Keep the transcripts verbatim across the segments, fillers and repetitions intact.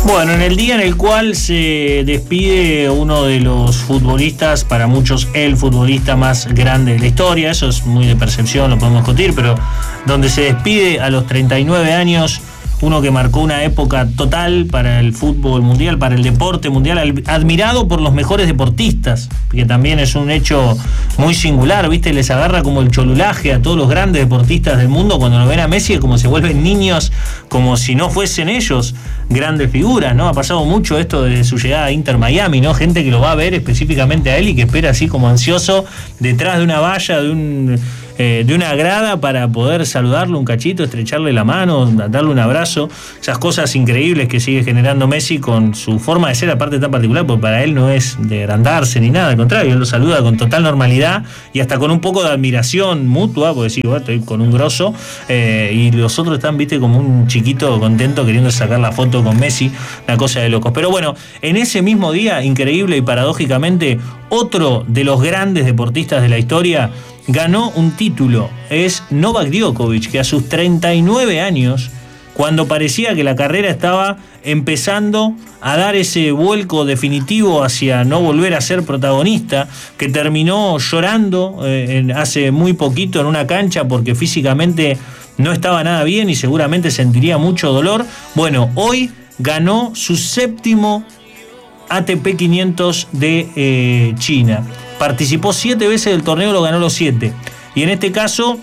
Bueno, en el día en el cual se despide uno de los futbolistas, para muchos el futbolista más grande de la historia, eso es muy de percepción, lo podemos discutir, pero donde se despide a los treinta y nueve años, uno que marcó una época total para el fútbol mundial, para el deporte mundial, admirado por los mejores deportistas, que también es un hecho muy singular, ¿viste? Les agarra como el cholulaje a todos los grandes deportistas del mundo cuando lo ven a Messi, como se vuelven niños, como si no fuesen ellos grandes figuras, ¿no? Ha pasado mucho esto de su llegada a Inter Miami, ¿no? Gente que lo va a ver específicamente a él y que espera así como ansioso detrás de una valla, de un... Eh, de una grada para poder saludarlo un cachito, estrecharle la mano, darle un abrazo, esas cosas increíbles que sigue generando Messi con su forma de ser, aparte tan particular, porque para él no es de agrandarse ni nada, al contrario, él lo saluda con total normalidad y hasta con un poco de admiración mutua, porque sí, bueno, estoy con un grosso, eh, y los otros están, viste, como un chiquito contento queriendo sacar la foto con Messi, una cosa de locos. Pero bueno, en ese mismo día, increíble y paradójicamente, otro de los grandes deportistas de la historia ganó un título, es Novak Djokovic, que a sus treinta y nueve años, cuando parecía que la carrera estaba empezando a dar ese vuelco definitivo hacia no volver a ser protagonista, que terminó llorando eh, en, hace muy poquito en una cancha porque físicamente no estaba nada bien y seguramente sentiría mucho dolor, bueno, hoy ganó su séptimo A T P quinientos de eh, China. Participó siete veces del torneo, lo ganó los siete. Y en este caso,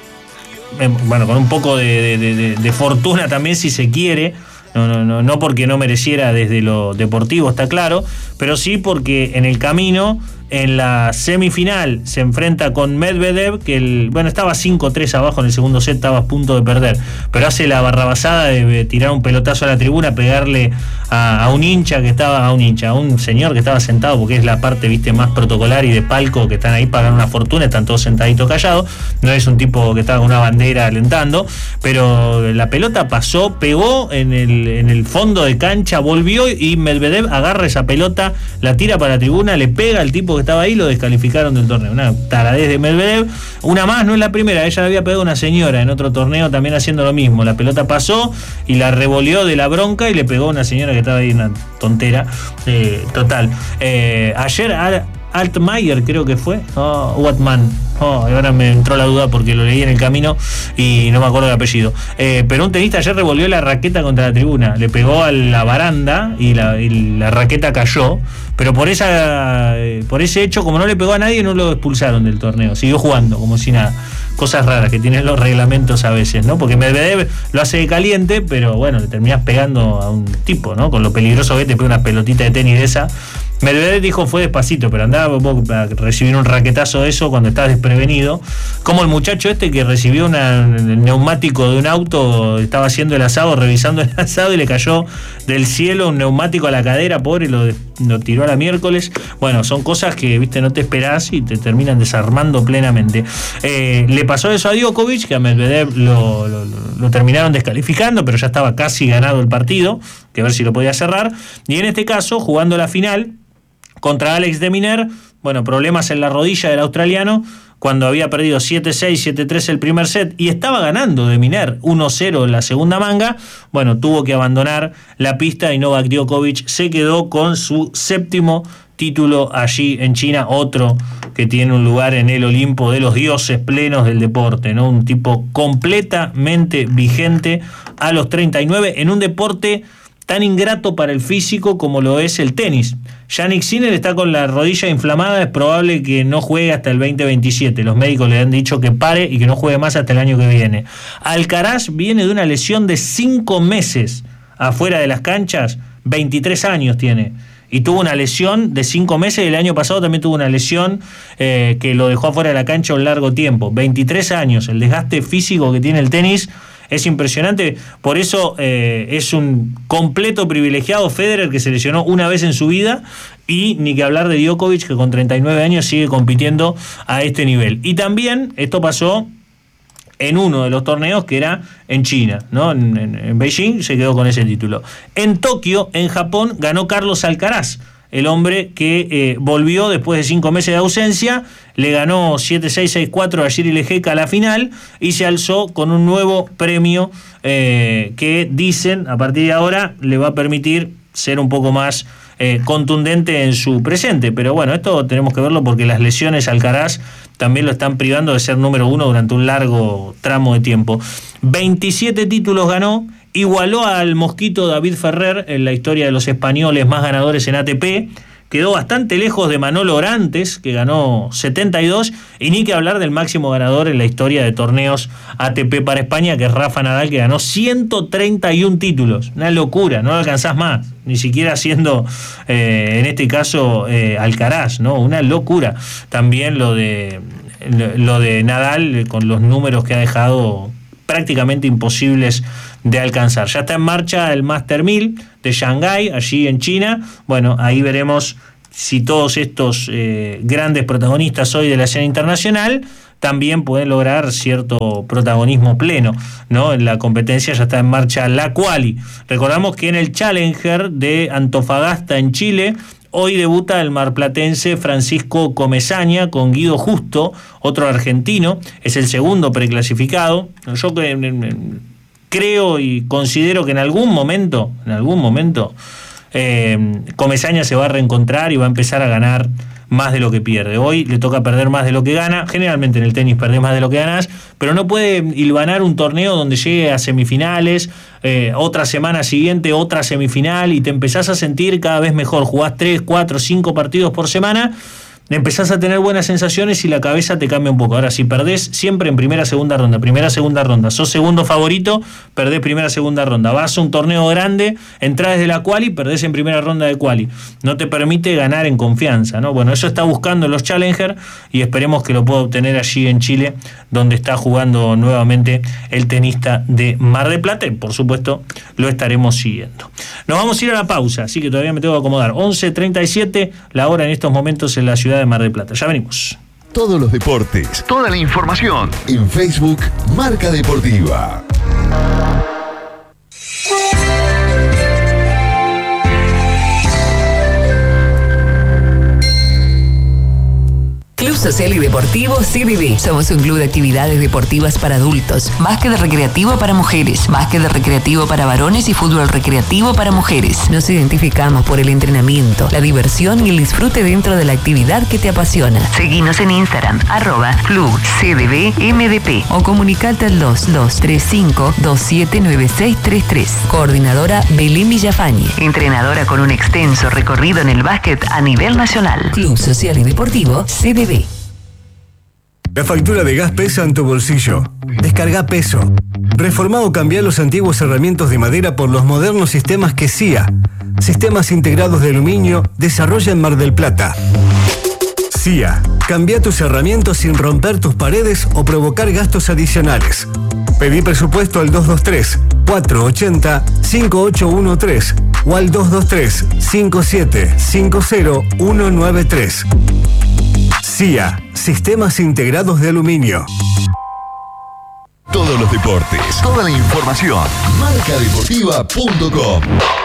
eh, bueno, con un poco de, de, de, de fortuna también, si se quiere, no, no, no, no porque no mereciera desde lo deportivo, está claro, pero sí porque en el camino, en la semifinal, se enfrenta con Medvedev, que el, bueno, estaba cinco tres abajo en el segundo set, estaba a punto de perder, pero hace la barrabasada de tirar un pelotazo a la tribuna, pegarle a, a un hincha que estaba, a un hincha, a un señor que estaba sentado, porque es la parte, viste, más protocolar y de palco, que están ahí pagando una fortuna, están todos sentaditos callados, no es un tipo que estaba con una bandera alentando, pero la pelota pasó, pegó en el, en el fondo de cancha, volvió y Medvedev agarra esa pelota, la tira para la tribuna, le pega al tipo que estaba ahí, lo descalificaron del torneo. Una taradez de Medvedev. Una más, no es la primera, ella le había pegado a una señora en otro torneo también haciendo lo mismo. La pelota pasó y la revoleó de la bronca y le pegó a una señora que estaba ahí, una tontera eh, total. Eh, ayer Al- Altmaier creo que fue, oh, Watman, oh, ahora me entró la duda porque lo leí en el camino y no me acuerdo el apellido, eh, pero un tenista ayer revolvió la raqueta contra la tribuna, le pegó a la baranda y la, y la raqueta cayó, pero por esa eh, por ese hecho, como no le pegó a nadie, no lo expulsaron del torneo, siguió jugando como si nada. Cosas raras que tienen los reglamentos a veces, ¿no? Porque Medvedev lo hace de caliente, pero bueno, le terminás pegando a un tipo, ¿no? Con lo peligroso que te pega una pelotita de tenis de esa. Medvedev dijo fue despacito, pero andaba a recibir un raquetazo de eso cuando estás desprevenido. Como el muchacho este que recibió una, el neumático de un auto, estaba haciendo el asado, revisando el asado y le cayó del cielo un neumático a la cadera, pobre, lo, lo tiró a la miércoles. Bueno, son cosas que, viste, no te esperás y te terminan desarmando plenamente. Eh, le pasó eso a Djokovic, que a Medvedev lo, lo, lo terminaron descalificando, pero ya estaba casi ganado el partido, que a ver si lo podía cerrar. Y en este caso, jugando la final contra Alex de Minaur, bueno, problemas en la rodilla del australiano, cuando había perdido siete seis, siete tres el primer set y estaba ganando de Minaur uno cero en la segunda manga, bueno, tuvo que abandonar la pista y Novak Djokovic se quedó con su séptimo título allí en China, otro que tiene un lugar en el Olimpo de los dioses plenos del deporte, ¿no? Un tipo completamente vigente a los treinta y nueve en un deporte tan ingrato para el físico como lo es el tenis. Jannik Sinner está con la rodilla inflamada, es probable que no juegue hasta el veinte veintisiete. Los médicos le han dicho que pare y que no juegue más hasta el año que viene. Alcaraz viene de una lesión de cinco meses afuera de las canchas, veintitrés años tiene. Y tuvo una lesión de cinco meses, y el año pasado también tuvo una lesión eh, que lo dejó afuera de la cancha un largo tiempo. veintitrés años, el desgaste físico que tiene el tenis es impresionante, por eso eh, es un completo privilegiado Federer, que se lesionó una vez en su vida, y ni que hablar de Djokovic, que con treinta y nueve años sigue compitiendo a este nivel. Y también esto pasó en uno de los torneos que era en China, ¿no? En, en, en Beijing se quedó con ese título. En Tokio, en Japón, ganó Carlos Alcaraz, el hombre que eh, volvió después de cinco meses de ausencia, le ganó siete seis, seis cuatro a Jiri Lejeca a la final y se alzó con un nuevo premio eh, que dicen a partir de ahora le va a permitir ser un poco más eh, contundente en su presente. Pero bueno, esto tenemos que verlo porque las lesiones a Alcaraz también lo están privando de ser número uno durante un largo tramo de tiempo. veintisiete títulos ganó, igualó al mosquito David Ferrer en la historia de los españoles más ganadores en A T P, quedó bastante lejos de Manolo Orantes, que ganó setenta y dos, y ni que hablar del máximo ganador en la historia de torneos A T P para España, que es Rafa Nadal, que ganó ciento treinta y un títulos. Una locura, no lo alcanzás más, ni siquiera siendo, eh, en este caso, eh, Alcaraz, ¿no? Una locura. También lo de, lo de Nadal, con los números que ha dejado prácticamente imposibles de alcanzar. Ya está en marcha el Master mil de Shanghái, allí en China. Bueno, ahí veremos si todos estos eh, grandes protagonistas hoy de la escena internacional también pueden lograr cierto protagonismo pleno, ¿no? En la competencia ya está en marcha la quali. Recordamos que en el Challenger de Antofagasta en Chile hoy debuta el marplatense Francisco Comesaña con Guido Justo, otro argentino, es el segundo preclasificado. Yo creo y considero que en algún momento, en algún momento, eh, Comesaña se va a reencontrar y va a empezar a ganar más de lo que pierde. Hoy le toca perder más de lo que gana. Generalmente en el tenis perdés más de lo que ganás, pero no puede hilvanar un torneo donde llegue a semifinales, eh, otra semana siguiente otra semifinal, y te empezás a sentir cada vez mejor. Jugás tres, cuatro, cinco partidos por semana, empezás a tener buenas sensaciones y la cabeza te cambia un poco. Ahora, si perdés siempre en primera, segunda ronda, primera, segunda ronda, sos segundo favorito, perdés primera, segunda ronda. Vas a un torneo grande, entrás desde la quali, perdés en primera ronda de quali. No te permite ganar en confianza, ¿no? Bueno, eso está buscando los Challenger y esperemos que lo pueda obtener allí en Chile, donde está jugando nuevamente el tenista de Mar del Plata, y por supuesto lo estaremos siguiendo. Nos vamos a ir a la pausa, así que todavía me tengo que acomodar. once treinta y siete, la hora en estos momentos en la ciudad de Mar del Plata. Ya venimos. Todos los deportes, toda la información en Facebook Marca Deportiva. Club Social y Deportivo C D D. Somos un club de actividades deportivas para adultos, básquet recreativo para mujeres, básquet recreativo para varones y fútbol recreativo para mujeres. Nos identificamos por el entrenamiento, la diversión y el disfrute dentro de la actividad que te apasiona. Seguinos en Instagram, arroba Club C D D M D P, o comunicate al dos dos tres cinco dos siete nueve seis tres tres. Coordinadora Belén Villafañe, entrenadora con un extenso recorrido en el básquet a nivel nacional. Club Social y Deportivo C D D. La factura de gas pesa en tu bolsillo. Descarga Peso. Reformá o cambiá los antiguos herramientas de madera por los modernos sistemas que C I A, Sistemas Integrados de Aluminio, desarrolla en Mar del Plata. C I A. Cambia tus herramientas sin romper tus paredes o provocar gastos adicionales. Pedí presupuesto al dos dos tres, cuatro ocho cero, cinco ocho uno tres o al dos dos tres, cinco siete cinco cero uno nueve tres. C I A, Sistemas Integrados de Aluminio. Todos los deportes, toda la información. marca deportiva punto com.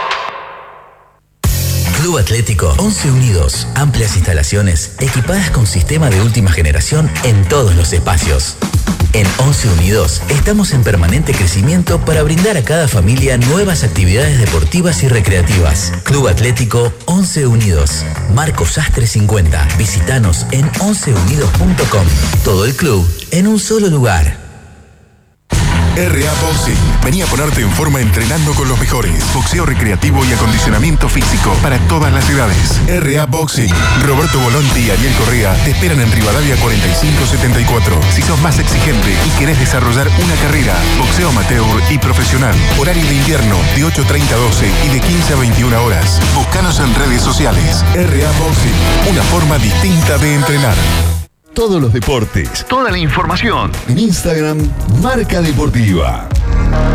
Club Atlético Once Unidos. Amplias instalaciones equipadas con sistema de última generación en todos los espacios. En Once Unidos estamos en permanente crecimiento para brindar a cada familia nuevas actividades deportivas y recreativas. Club Atlético Once Unidos. Marco Sastre cincuenta. Visítanos en once unidos punto com. Todo el club en un solo lugar. R A Boxing. Vení a ponerte en forma entrenando con los mejores. Boxeo recreativo y acondicionamiento físico para todas las edades. R A Boxing. Roberto Volonti y Ariel Correa te esperan en Rivadavia cuarenta y cinco setenta y cuatro. Si sos más exigente y querés desarrollar una carrera, boxeo amateur y profesional. Horario de invierno de ocho treinta a doce y de quince a veintiuna horas. Búscanos en redes sociales. R A Boxing. Una forma distinta de entrenar. Todos los deportes, toda la información en Instagram Marca Deportiva.